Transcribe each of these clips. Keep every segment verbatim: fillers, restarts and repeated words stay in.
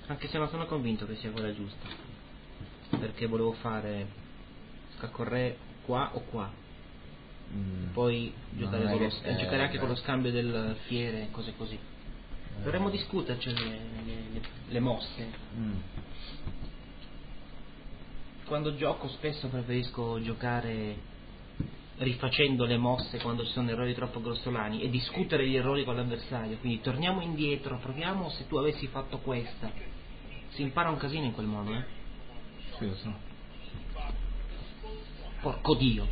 Anche se non sono convinto che sia quella giusta, perché volevo fare scacco re qua o qua, mm. poi giocare, con lo, che, eh, giocare anche beh. con lo scambio del fiere e cose così. eh. Dovremmo discuterci le, le, le mosse. mm. Quando gioco spesso preferisco giocare rifacendo le mosse quando ci sono errori troppo grossolani e discutere gli errori con l'avversario, quindi torniamo indietro, proviamo se tu avessi fatto questa. Si impara un casino in quel modo, eh? Sì, lo so. Porco Dio.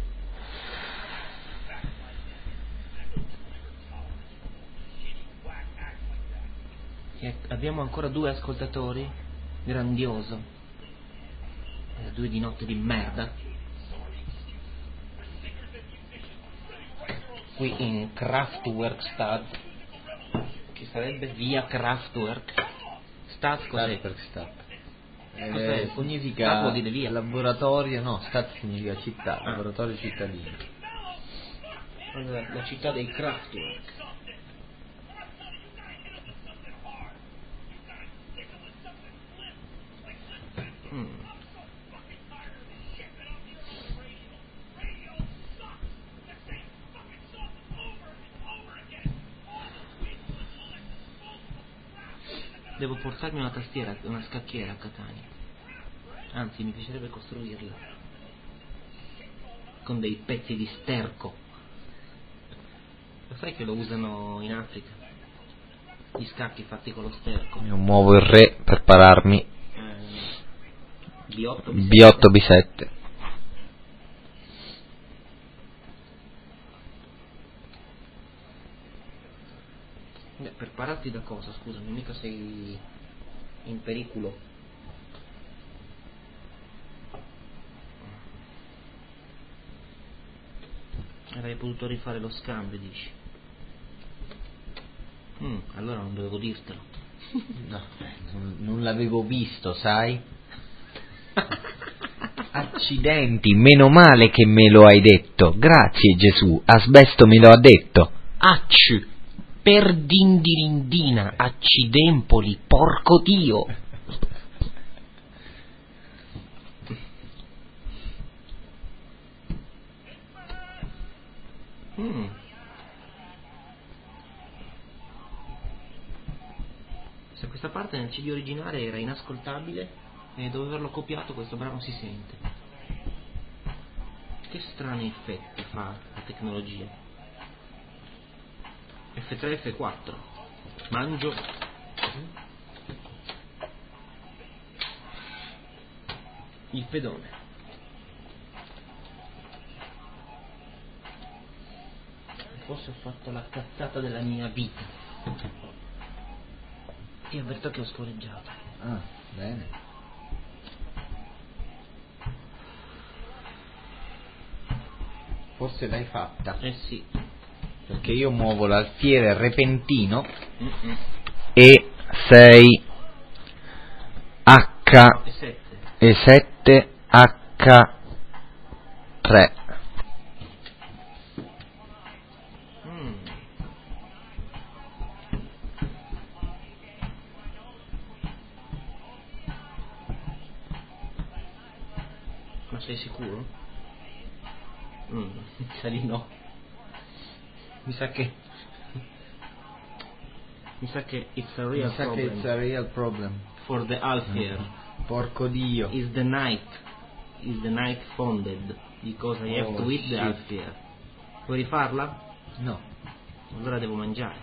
E abbiamo ancora due ascoltatori. Grandioso. Eh, due di notte di merda. Qui in Kraftwerkstadt, che sarebbe via Kraftwerk. Stat cos'è? Stat Stat. Eh, Cos'è? significa Stat vuol dire via. laboratorio, no, Stat significa città, Ah. laboratorio cittadino. Allora, la città dei Kraftwerk. Mm. Devo portarmi una tastiera, una scacchiera a Catania. Anzi, mi piacerebbe costruirla con dei pezzi di sterco. Lo sai che lo usano in Africa? Gli scacchi fatti con lo sterco. Io muovo il re per pararmi. Eh, B otto B otto B sette. Beh, per pararti da cosa, scusami, mica sei in pericolo. Avrei potuto rifare lo scambio, dici? Mm, allora non dovevo dirtelo. No, non, non l'avevo visto, sai? Accidenti, meno male che me lo hai detto. Grazie Gesù, Asbesto me lo ha detto. Acci, per dindirindina, accidempoli, porco Dio. Mm. Se questa parte nel C D originale era inascoltabile e dopo averlo copiato questo brano si sente. Che strani effetti fa la tecnologia. F tre F quattro. Mangio. Il pedone. Forse ho fatto la cazzata della mia vita. Ti avverto che ho scorreggiato. Ah, bene. Forse l'hai fatta. Eh sì. Perché io muovo l'alfiere repentino. Mm-mm. E sei H e sette H tre. Mm. Ma sei sicuro? Mm. Mi sa di no. Mi sa che Mi sa che it's a real Mi sa problem. che it's a real problem. For the Alfier. Mm. Porco Dio. Is the night Is the night founded because I have Oh, to eat the shit. Alfier. Vuoi rifarla? No. Allora devo mangiare.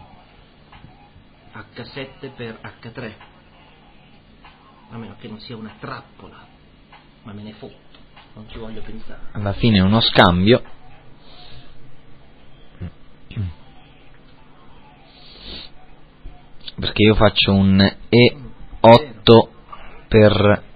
acca sette per acca tre. A meno che non sia una trappola. Ma me ne fotto. Non ci voglio pensare. Alla fine è uno scambio. Perché io faccio un E otto per